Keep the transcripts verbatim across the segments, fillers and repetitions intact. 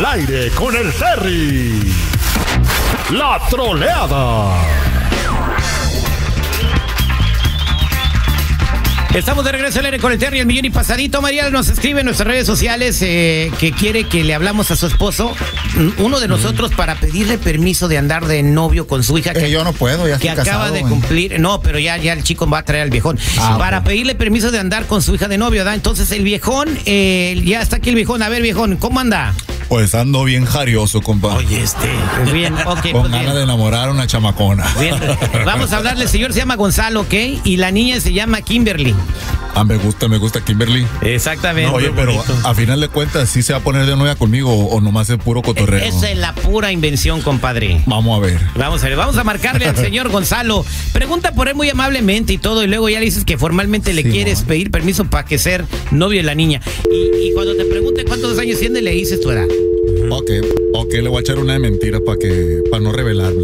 Al aire con el Terry. La troleada. Estamos de regreso al aire con el Terry, el millón y pasadito. Mariela nos escribe en nuestras redes sociales eh, que quiere que le hablamos a su esposo, uno de nosotros, para pedirle permiso de andar de novio con su hija. Que, eh, yo no puedo, ya estoy que acaba casado, de man. cumplir. No, pero ya, ya el chico va a traer al viejón. Ah, para okay. pedirle permiso de andar con su hija de novio, ¿verdad? Entonces el viejón, eh, ya está aquí el viejón. A ver, viejón, ¿cómo anda? Pues ando bien jarioso, compa. Oye, este. Bien, ok. Con pues ganas bien. de enamorar a una chamacona. Bien. Vamos a hablarle, el señor se llama Gonzalo, ¿ok? Y la niña se llama Kimberly. Ah, me gusta, me gusta Kimberly. Exactamente. No, oye, pero a, a final de cuentas, ¿sí se va a poner de novia conmigo o, o nomás es puro cotorreo? Esa es la pura invención, compadre. Vamos a ver. Vamos a ver, vamos a marcarle al señor Gonzalo. Pregunta por él muy amablemente y todo, y luego ya le dices que formalmente le Sí, quieres man. pedir permiso para que ser novio de la niña. Y, y cuando te pregunte cuántos años tiene, le dices tu edad. Ok, ok, le voy a echar una de mentiras para que, para no revelarla.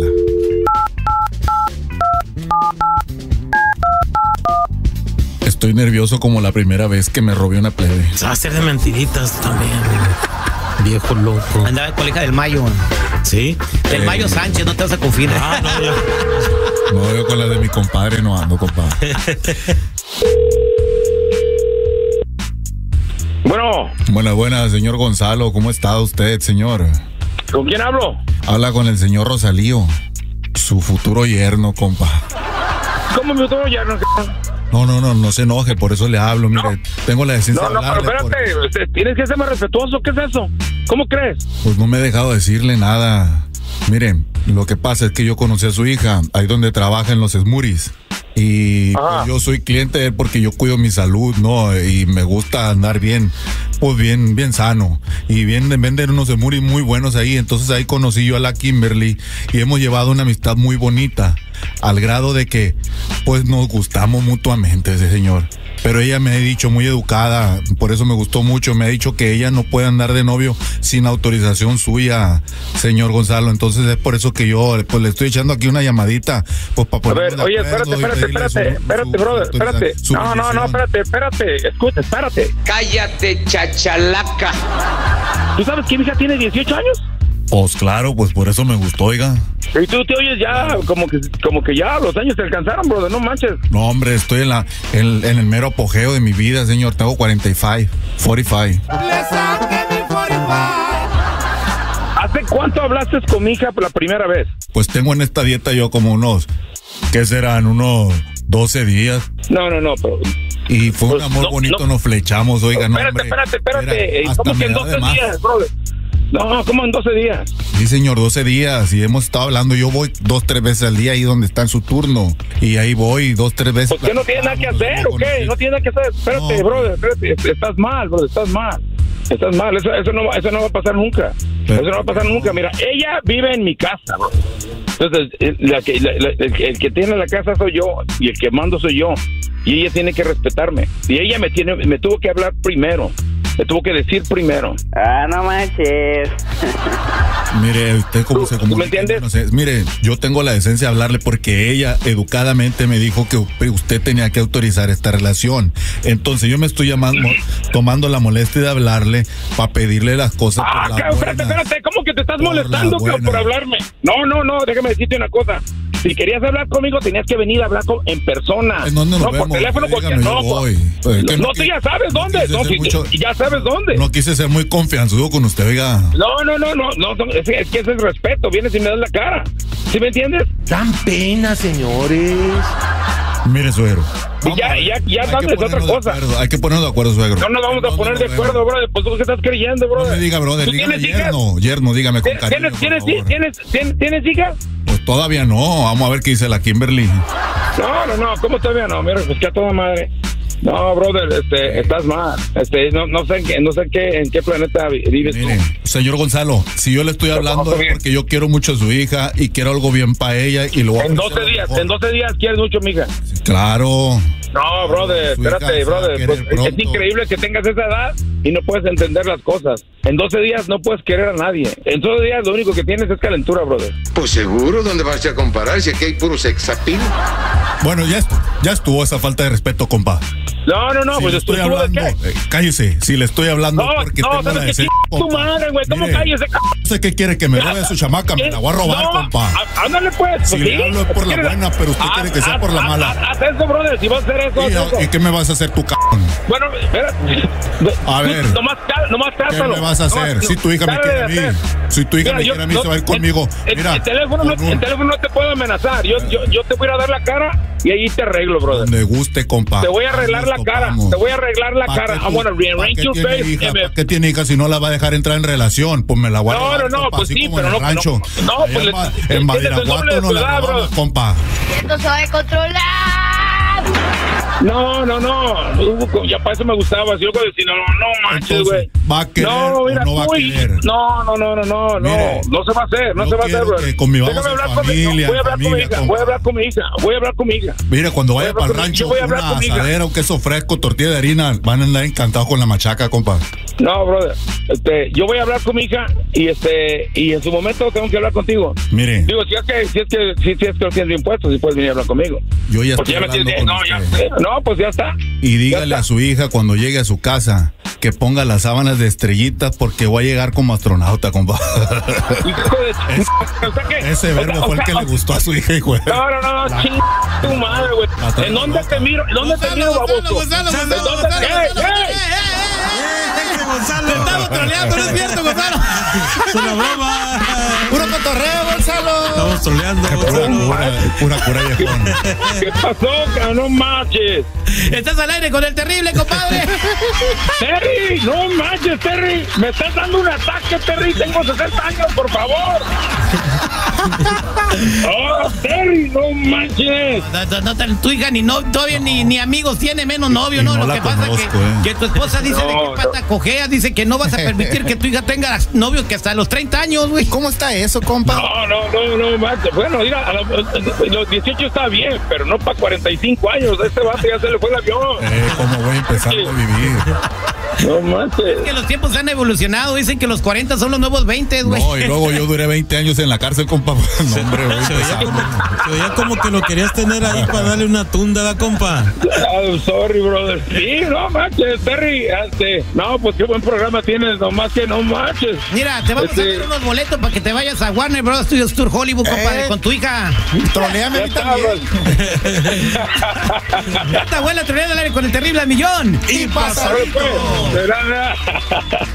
Estoy nervioso como la primera vez que me robé una plebe. Se va a hacer de mentiritas también, viejo loco. Andaba con la hija del Mayo. ¿Sí? Del Eh. Mayo Sánchez, no te vas a confiar. Ah, no, ya. No, yo con la de mi compadre no ando, compadre. Bueno, Buenas, buenas, señor Gonzalo. ¿Cómo está usted, señor? ¿con quién hablo? Habla con el señor Rosalío, su futuro yerno, compa. ¿Cómo me todo ya? No, No, no, no, no se enoje, por eso le hablo. Mire, No. tengo la decencia no, de no, pero hablarle. espérate, por- este, tienes que ser más respetuoso. ¿Qué es eso? ¿Cómo crees? Pues no me he dejado decirle nada. Miren, lo que pasa es que yo conocí a su hija ahí donde trabaja en los Smoothies. Y Ajá. pues, yo soy cliente de él porque yo cuido mi salud, ¿no? Y me gusta andar bien, pues bien, bien sano. Y bien, venden unos smoothies muy buenos ahí. Entonces ahí conocí yo a la Kimberly y hemos llevado una amistad muy bonita. Al grado de que, pues nos gustamos mutuamente, ese señor. Pero ella me ha dicho, muy educada, por eso me gustó mucho, me ha dicho que ella no puede andar de novio sin autorización suya, señor Gonzalo. Entonces es por eso que yo, pues le estoy echando aquí una llamadita, pues para A ponernos ver, de oye, acuerdo espérate, y espérate, pedirle espérate, su- espérate, su brother, autorización, espérate. su No, no, no, bendición. espérate, espérate. Escucha, espérate. Cállate, chachalaca. ¿Tú sabes que mi hija tiene dieciocho años? Pues claro, pues por eso me gustó, oiga. Y tú te oyes ya como que como que ya los años te alcanzaron, brother, no manches. No, hombre, estoy en la en, en el mero apogeo de mi vida, señor. Tengo cuarenta y cinco, cuarenta y cinco. ¿Hace cuánto hablaste con mi hija por la primera vez? Pues tengo en esta dieta yo como unos, ¿qué serán? Unos doce días. No, no, no, pero... Y fue un Pues, amor no, bonito, no. nos flechamos, oiga, no, espérate, hombre. espérate, espérate. Mira, Eh, hasta ¿Cómo que me en da de doce más. días, brother? No, ¿cómo en doce días? Sí, señor, doce días y hemos estado hablando. Yo voy dos, tres veces al día ahí donde está en su turno. Y ahí voy dos, tres veces. ¿Por qué no tienes nada que hacer o qué? No tienes nada que hacer. Espérate, No. brother, espérate. Estás mal, brother, estás mal. Estás mal, eso, eso, no, va- eso no va a pasar nunca. Pero- Eso no va a pasar nunca. Mira, ella vive en mi casa, bro. Entonces, el, la que, la- la- el, que- el que tiene la casa soy yo y el que mando soy yo. Y ella tiene que respetarme. Y ella me tiene, me tuvo que hablar primero. Me tuvo que decir primero. Ah, no manches. Mire, usted cómo ¿Tú- se tú comunica. me entiendes? No sé, mire, yo tengo la decencia de hablarle porque ella educadamente me dijo que usted tenía que autorizar esta relación. Entonces yo me estoy llamando, tomando la molestia de hablarle para pedirle las cosas Ah, por la ca- espérate, buena. espérate. ¿Cómo que te estás Por la molestando cabrón, buena. por hablarme? No, no, no. Déjame decirte una cosa. Si querías hablar conmigo, tenías que venir a hablar con, en persona. ¿En dónde nos no, vemos? por teléfono, porque Dígame, no. yo por- voy. Pues, que no, no tú qui- ya sabes no dónde. quise No, ser si- mucho- ya sabes dónde. No quise ser muy confianzudo con usted, oiga. No, no, no, no, no, no, es, es que ese es respeto, vienes y me das la cara. ¿Sí me entiendes? Dan pena, señores. Mire, suegro. Y ya- Vamos a ver. ya- ya Hay estamos que en otra ponernos de cosa. acuerdo, Hay que ponernos de acuerdo, suegro. No nos vamos a ¿Dónde poner nos de vemos? acuerdo, brother. Pues tú qué estás creyendo, No brother. me diga, brother, ¿Tú dígame tienes hijas? yerno, yerno, dígame con ¿Tienes, cariño, tienes, por tienes, favor. tienes, tienes, ¿Tienes hijas? Pues todavía no, vamos a ver qué dice la Kimberly. No, no, no, ¿cómo todavía no? Mira, pues que a toda madre. No, brother, este, estás mal. Este, no, no sé en qué, no sé en qué, en qué planeta vi- vives Mire, tú. señor Gonzalo, si yo le estoy hablando conozco es bien. porque yo quiero mucho a su hija y quiero algo bien para ella y lo voy a En ofrecer doce lo días, mejor. en doce días quieres mucho, mija. Claro. No, brother, Su hija espérate, se va a brother. querer Pues, pronto. es increíble que tengas esa edad y no puedes entender las cosas. En doce días no puedes querer a nadie. En doce días lo único que tienes es calentura, brother. Pues seguro, ¿dónde vas a comparar si aquí hay puro sexapil? Bueno, ya, est- ya estuvo esa falta de respeto, compa. No, no, no, Si pues le estoy ¿tú de hablando, qué? eh, cállese. Si le estoy hablando No, porque no, tengo la ¿sabes qué? decencia, Tu compa. madre, güey, ¿cómo Mire, calles? No sé qué quiere que me robe su chamaca, me la voy a robar, no, compa. á- Ándale, pues. Si pues, le sí. hablo es por la ¿Quieres- buena, pero usted haz- quiere que sea haz- por la haz- mala. Haz eso, brother, si vas a hacer eso, ¿Y, haz eso. ¿Y qué me vas a hacer tu cabrón? Bueno, espera. A Tú ver. Nomás, cá- nomás ¿Qué trátalo. me vas a hacer? Nomás- Si tu hija me dale quiere a de mí, hacer. si tu hija Mira, me yo- quiere a mí, no- se va a ir el- conmigo. El, Mira, el teléfono no, con un- el teléfono no te puede amenazar. Yo, yo, yo te voy a ir a dar la cara y ahí te arreglo, brother. donde guste, compa. Te voy a arreglar Ahí la nos cara. topamos. Te voy a arreglar la ¿Pa' cara. qué I tú- wanna ¿pa' rearrange qué your tiene face. hija? and me- ¿Pa' qué tiene hija si no la va a dejar entrar en relación? Pues me la voy a No, robar, no, no, compa, pues así sí, como pero en el no, rancho. no, no, Allá pues en le- Ba- le- en tienes el doble Badiraguato de nos la edad, robamos, bro. compa. Esto se va a controlar. No, no, no. Hugo, ya para eso me gustaba. Si yo puedo decir, no, no manches, Entonces, güey. ¿va a querer no, o mira, no va a tú, querer? No, no, no, no, no, Mire, no. No se va a hacer, no yo se va a hacer, quiero bro. que convivamos Déjame en hablar con mi hija. familia, Voy a hablar con mi familia, hija. compa. Voy a hablar con mi hija. Voy a hablar con mi hija. Mire, cuando Voy a vaya hablar para el con mi- rancho, yo voy a hablar una con mi hija. asadera, un queso fresco, tortilla de harina, van a andar encantados con la machaca, compa. No, brother. Este, yo voy a hablar con mi hija y este y en su momento tengo que hablar contigo. Mire, Digo, si es que si es que si, si es que no tienes impuestos, si puedes venir a hablar conmigo. yo ya Porque estoy ya me hablando tienes, con no, ya, usted. no, pues ya está. Y dígale Ya a está. su hija cuando llegue a su casa que ponga las sábanas de estrellitas porque voy a llegar como astronauta, compa. Hijo de ch- o sea que- Ese o verbo sea, fue o el que sea, le gustó a su hija, hijo. No, no, no, no, ching tu madre, güey. La ¿En dónde te miro? ¿En dónde te miro, baboso? Gonzalo, ¿En Gonzalo, dónde Gonzalo, te- Gonzalo, ¡Ey, ey! Te estamos troleando, no es cierto, Gonzalo. Es una broma. Puro cotorreo, Gonzalo. Estamos troleando. Pura Gonzalo. cura, pura cura, viejón. ¿Qué pasó, cabrón? No manches. Estás al aire con el terrible, compadre. Terry, no manches, Terry. Me estás dando un ataque, Terry. Tengo sesenta años, por favor. Oh, Terry, no manches. No, no, no, no, tu hija ni no, todavía ni, ni amigos tiene, menos novio, Y ¿no? no Lo la que pasa conozco, que, eh. que tu esposa dice de No, qué pata cojea, dice que no vas a permitir que tu hija tenga novio que hasta los treinta años, güey. ¿Cómo está eso, compa? No, no, no, no manches. Bueno, mira, a los, los dieciocho está bien, pero no para cuarenta y cinco años. A este vato ya se le fue el avión. Eh, ¿cómo voy empezando a vivir? No manches. Que los tiempos han evolucionado, dicen que los cuarenta son los nuevos veinte, güey. No, y luego yo duré veinte años en la cárcel, compa. No, hombre, voy Se veía, empezando. como, se veía como que lo querías tener ahí para darle una tunda, ¿da, compa? I'm sorry, brother. Sí, no manches, Terry. Este, no, pues qué buen programa tienes, nomás que no manches. Mira, te vamos Este- a dar unos boletos para que te vayas a Warner Bros. Studios Tour Hollywood, compadre, Eh. con tu hija. Troleame a Ya mí está, también. bro. Esta abuela troleando al aire con el terrible al millón. Y A ver, pues, será-